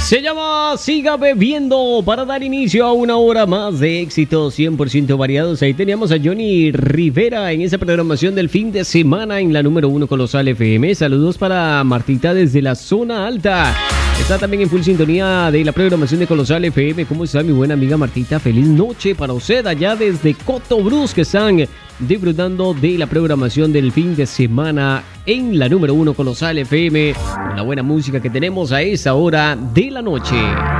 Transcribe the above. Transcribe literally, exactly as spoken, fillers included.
Se llama Siga Bebiendo para dar inicio a una hora más de éxitos cien por ciento variados. Ahí teníamos a Johnny Rivera en esa programación del fin de semana en la número uno Colosal F M. Saludos para Martita desde la zona alta. Está también en full sintonía de la programación de Colosal F M. ¿Cómo está mi buena amiga Martita? Feliz noche para usted allá desde Cotobruz, que están disfrutando de la programación del fin de semana en la número uno Colosal F M. La buena música que tenemos a esa hora de la noche.